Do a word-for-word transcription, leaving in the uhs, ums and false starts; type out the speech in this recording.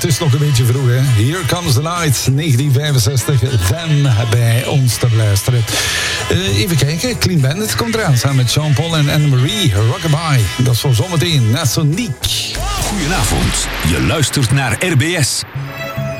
het is nog een beetje vroeg, hè. Here Comes the Night, negentien vijfenzestig. Then bij ons te beluisteren. Uh, even kijken, Clean Bandit komt eraan samen met Sean Paul en Anne-Marie. Rockabye, dat is voor zometeen. Nasonique. Goedenavond, je luistert naar R B S.